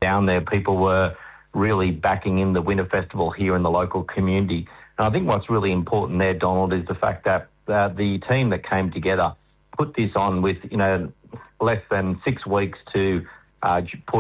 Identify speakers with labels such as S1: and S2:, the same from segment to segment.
S1: down there, people were really backing in the Winter Festival here in the local community. And I think what's really important there, Donald, is the fact that the team that came together put this on with, less than 6 weeks to put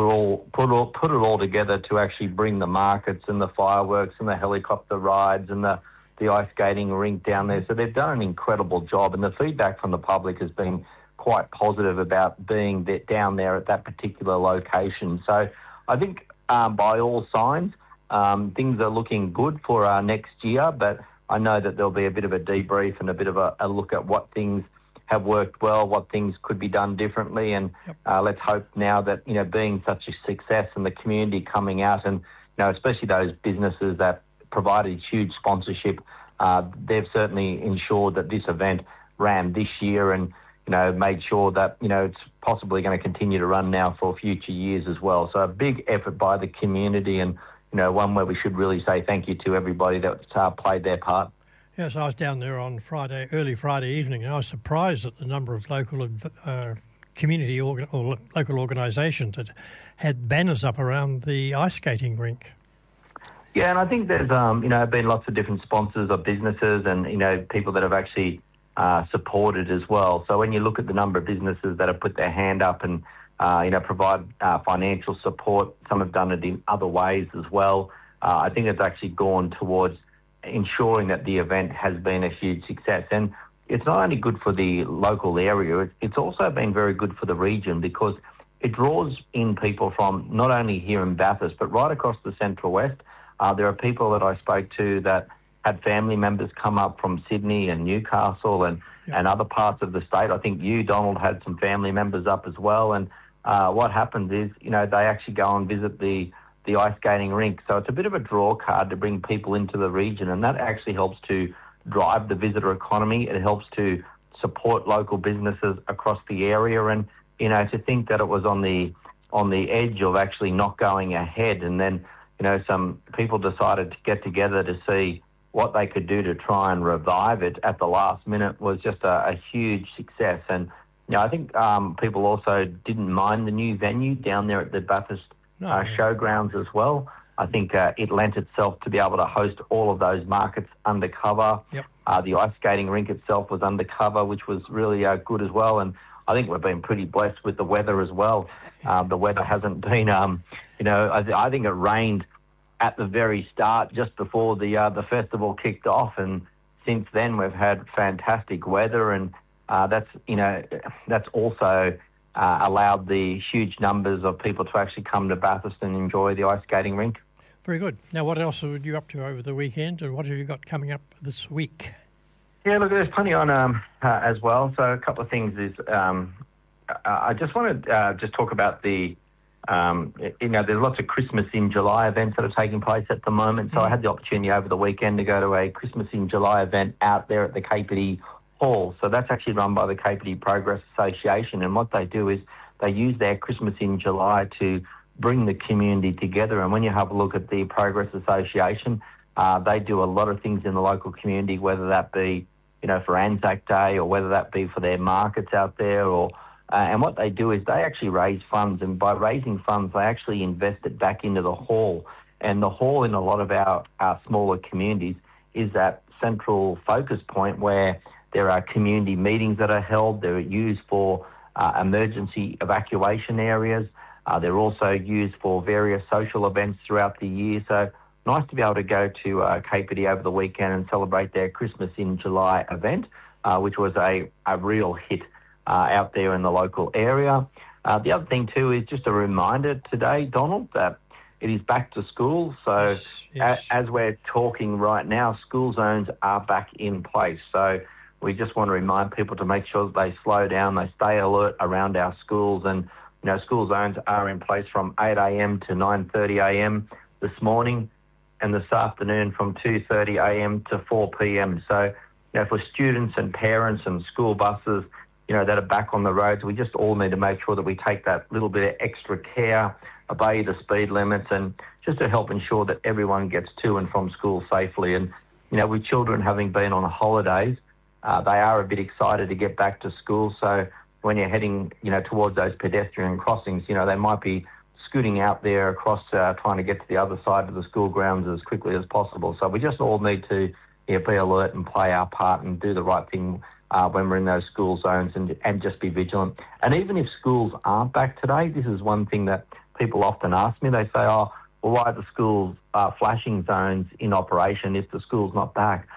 S1: it all together to actually bring the markets and the fireworks and the helicopter rides and the ice skating rink down there. So they've done an incredible job, and the feedback from the public has been quite positive about being down there at that particular location. So I think by all signs, things are looking good for next year, but I know that there'll be a bit of a debrief and a bit of a look at what things have worked well, what things could be done differently, and let's hope now that, being such a success and the community coming out and, especially those businesses that provided huge sponsorship, they've certainly ensured that this event ran this year and, made sure that, it's possibly going to continue to run now for future years as well. So a big effort by the community, and, one where we should really say thank you to everybody that played their part.
S2: Yes, I was down there on early Friday evening, and I was surprised at the number of local community or local organisations that had banners up around the ice skating rink.
S1: Yeah, and I think there's been lots of different sponsors of businesses and people that have actually supported as well. So when you look at the number of businesses that have put their hand up and provide financial support, some have done it in other ways as well. I think it's actually gone towards ensuring that the event has been a huge success. And it's not only good for the local area, it's also been very good for the region, because it draws in people from not only here in Bathurst, but right across the Central West. There are people that I spoke to that had family members come up from Sydney and Newcastle and other parts of the state. I think you, Donald, had some family members up as well. And what happens is, they actually go and visit the ice skating rink. So it's a bit of a draw card to bring people into the region, and that actually helps to drive the visitor economy. It helps to support local businesses across the area. And, to think that it was on the edge of actually not going ahead, and then, some people decided to get together to see what they could do to try and revive it at the last minute was just a huge success. And, I think people also didn't mind the new venue down there at the Bathurst showgrounds as well. I think it lent itself to be able to host all of those markets undercover. The ice skating rink itself was undercover, which was really good as well. And I think we've been pretty blessed with the weather as well. The weather hasn't been, I think it rained at the very start, just before the festival kicked off, and since then we've had fantastic weather, and that's also allowed the huge numbers of people to actually come to Bathurst and enjoy the ice skating rink.
S2: Very good. Now, what else were you up to over the weekend, and what have you got coming up this week?
S1: Yeah, look, there's plenty on as well. So a couple of things is I just want to just talk about the, there's lots of Christmas in July events that are taking place at the moment. So I had the opportunity over the weekend to go to a Christmas in July event out there at the Capity Hall. So that's actually run by the Capity Progress Association, and what they do is they use their Christmas in July to bring the community together. And when you have a look at the Progress Association, they do a lot of things in the local community, whether that be, for Anzac Day, or whether that be for their markets out there, or and what they do is they actually raise funds, and by raising funds, they actually invest it back into the hall. And the hall in a lot of our smaller communities is that central focus point where there are community meetings that are held. They're used for emergency evacuation areas. They're also used for various social events throughout the year. So nice to be able to go to Capity over the weekend and celebrate their Christmas in July event, which was a real hit out there in the local area. The other thing too is just a reminder today, Donald, that it is back to school. So
S2: yes.
S1: As we're talking right now, school zones are back in place. So we just want to remind people to make sure that they slow down, they stay alert around our schools. And, school zones are in place from 8 a.m. to 9:30 a.m. this morning, and this afternoon from 2:30 a.m. to 4 p.m. So, for students and parents and school buses, that are back on the roads, we just all need to make sure that we take that little bit of extra care, obey the speed limits, and just to help ensure that everyone gets to and from school safely. And, with children having been on holidays, they are a bit excited to get back to school. So when you're heading, towards those pedestrian crossings, they might be scooting out there across, trying to get to the other side of the school grounds as quickly as possible. So we just all need to be alert and play our part and do the right thing when we're in those school zones and just be vigilant. And even if schools aren't back today, this is one thing that people often ask me. They say, oh, well, why are the schools flashing zones in operation if the school's not back?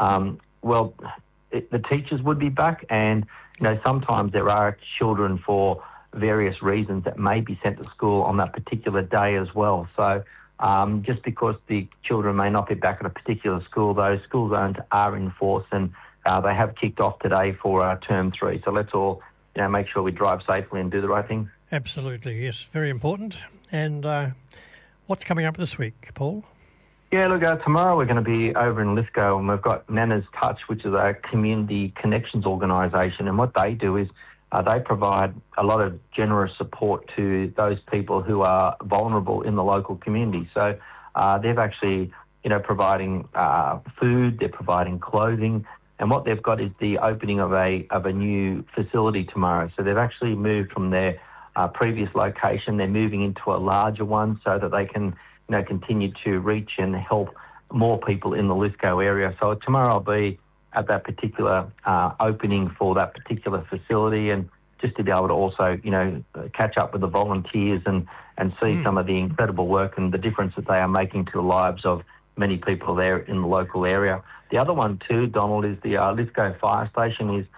S1: The teachers would be back, and sometimes there are children for various reasons that may be sent to school on that particular day as well. So just because the children may not be back at a particular school, those school zones are in force, and they have kicked off today for term 3. So let's all make sure we drive safely and do the right thing.
S2: Absolutely, yes, very important. And what's coming up this week, Paul?
S1: Yeah, look, tomorrow we're going to be over in Lithgow, and we've got Nana's Touch, which is a community connections organisation, and what they do is they provide a lot of generous support to those people who are vulnerable in the local community. So they've actually, providing food, they're providing clothing, and what they've got is the opening of a new facility tomorrow. So they've actually moved from their previous location. They're moving into a larger one so that they can continue to reach and help more people in the Lithgow area. So tomorrow I'll be at that particular opening for that particular facility, and just to be able to also, catch up with the volunteers and see some of the incredible work and the difference that they are making to the lives of many people there in the local area. The other one too, Donald, is the Lithgow Fire Station is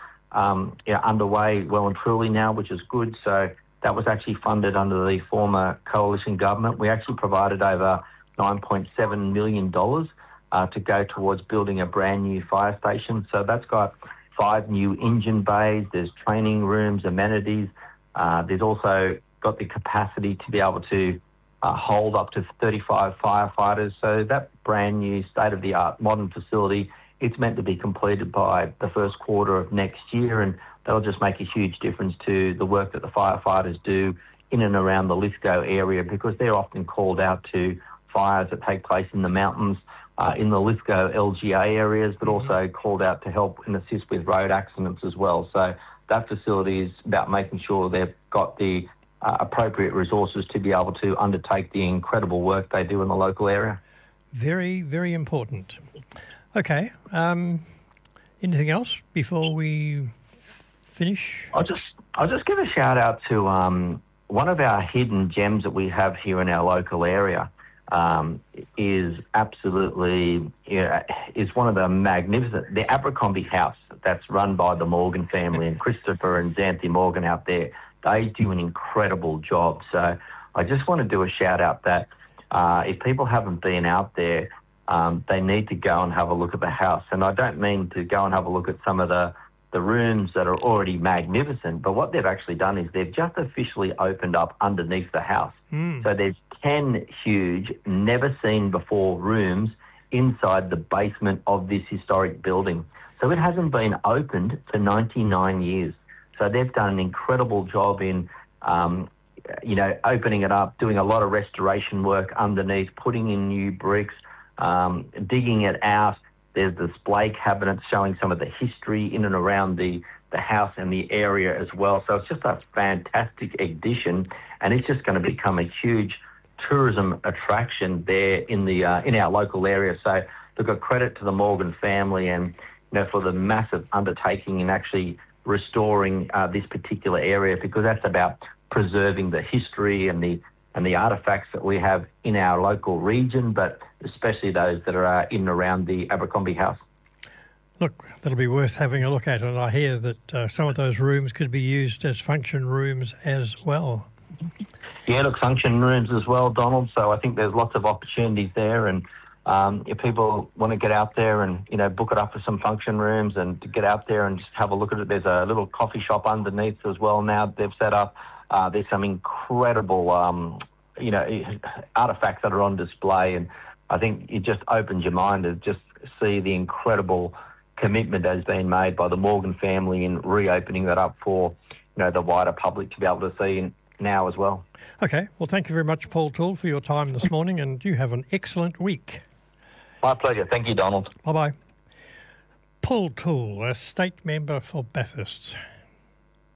S1: underway well and truly now, which is good. So that was actually funded under the former coalition government. We actually provided over $9.7 million to go towards building a brand new fire station. So that's got 5 new engine bays, there's training rooms, amenities. There's also got the capacity to be able to hold up to 35 firefighters. So that brand new state-of-the-art modern facility, it's meant to be completed by the first quarter of next year, and that'll just make a huge difference to the work that the firefighters do in and around the Lithgow area, because they're often called out to fires that take place in the mountains, in the Lithgow LGA areas, but also called out to help and assist with road accidents as well. So that facility is about making sure they've got the appropriate resources to be able to undertake the incredible work they do in the local area.
S2: Very, very important. Okay. Anything else before we finish?
S1: I'll just give a shout out to one of our hidden gems that we have here in our local area. Is absolutely is one of the magnificent, the Abercrombie House that's run by the Morgan family, and Christopher and Xanthi Morgan out there. They do an incredible job. So I just want to do a shout out that if people haven't been out there, they need to go and have a look at the house. And I don't mean to go and have a look at some of the rooms that are already magnificent, but what they've actually done is they've just officially opened up underneath the house. So there's 10 huge, never-seen-before rooms inside the basement of this historic building. So it hasn't been opened for 99 years. So they've done an incredible job in, opening it up, doing a lot of restoration work underneath, putting in new bricks, digging it out. There's display cabinets showing some of the history in and around the house and the area as well. So it's just a fantastic addition, and it's just going to become a huge tourism attraction there in our local area. So look, a credit to the Morgan family and for the massive undertaking in actually restoring this particular area, because that's about preserving the history and the artefacts that we have in our local region, but especially those that are in and around the Abercrombie House.
S2: Look, that'll be worth having a look at, and I hear that some of those rooms could be used as function rooms as well.
S1: Yeah, look, function rooms as well, Donald. So I think there's lots of opportunities there, and if people want to get out there and book it up for some function rooms and to get out there and just have a look at it, there's a little coffee shop underneath as well now they've set up. There's some incredible artefacts that are on display, and I think it just opens your mind to just see the incredible commitment that has been made by the Morgan family in reopening that up for the wider public to be able to see now as well.
S2: Okay, well, thank you very much, Paul Toole, for your time this morning, and you have an excellent week.
S1: My pleasure. Thank you, Donald.
S2: Bye-bye. Paul Toole, a state member for Bathurst.